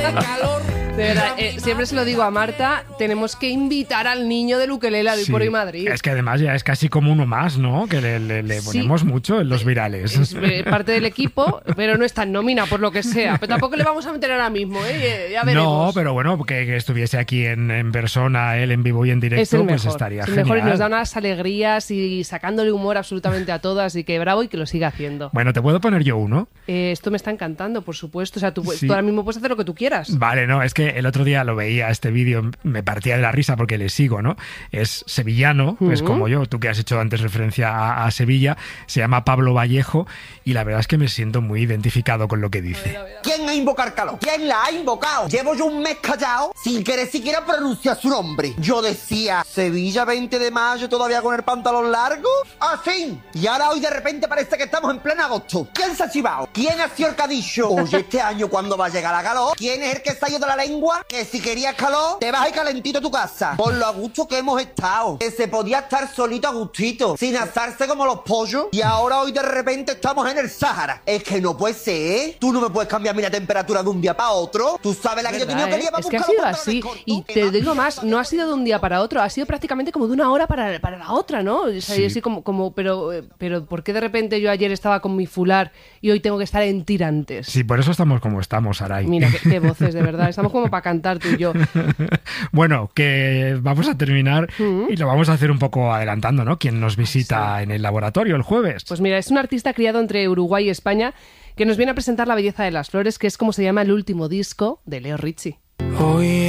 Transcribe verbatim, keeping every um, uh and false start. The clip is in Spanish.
De verdad, eh, siempre se lo digo a Marta, tenemos que invitar al niño del ukelele a Sí, por hoy Madrid. Es que además ya es casi como uno más, ¿no? Que le, le, le ponemos Sí. mucho en los virales. Es eh, parte del equipo, pero no está en nómina por lo que sea. Pero tampoco le vamos a meter ahora mismo, ¿eh? Ya veremos. No, pero bueno, que, que estuviese aquí en, en persona, él en vivo y en directo, Es el pues mejor, estaría es el genial. mejor y nos da unas alegrías y sacándole humor absolutamente a todas, y que bravo y que lo siga haciendo. Bueno, ¿te puedo poner yo uno? Eh, esto me está encantando, por supuesto. O sea, tú, Sí. tú ahora mismo puedes hacer lo que tú quieras. Vale, no, es que el otro día lo veía este vídeo, me partía de la risa porque le sigo, ¿no? Es sevillano, Uh-huh. es como yo, tú que has hecho antes referencia a, a Sevilla, se llama Pablo Vallejo y la verdad es que me siento muy identificado con lo que dice. ¿Quién ha invocado calor? ¿Quién la ha invocado? Llevo yo un mes callado sin querer siquiera pronunciar su nombre. Yo decía, Sevilla veinte de mayo todavía con el pantalón largo. ¡Ah, sí! Y ahora hoy de repente parece que estamos en pleno agosto. ¿Quién se ha chivado? ¿Quién ha sido el que ha dicho? Oye, este año ¿cuándo va a llegar la calor? ¿Quién es el que se ha ido de la lengua? Que si querías calor, te vas a ir calentito a tu casa. Por lo a gusto que hemos estado. Que se podía estar solito a gustito, sin asarse como los pollos. Y ahora hoy de repente estamos en el Sáhara. Es que no puede ser, ¿eh? Tú no me puedes cambiar a mí la temperatura de un día para otro. Tú sabes la que yo ¿Verdad, tenía que eh? llevar Es que ha buscar sido los así. pantalones Y cortos. te digo más, no ha sido de un día para otro, ha sido prácticamente como de una hora para, para la otra, ¿no? O sea, Sí. yo así como, como pero, eh, pero ¿por qué de repente yo ayer estaba con mi fular y hoy tengo que estar en tirantes? Sí, por eso estamos como estamos, Saray. Mira, qué, qué voces, de verdad. Estamos como para cantar tú y yo. Bueno, que vamos a terminar y lo vamos a hacer un poco adelantando, ¿no? ¿Quién nos visita en el laboratorio el jueves? Pues mira, es un artista criado entre Uruguay y España que nos viene a presentar La belleza de las flores, que es como se llama el último disco de Leo Richie. Hoy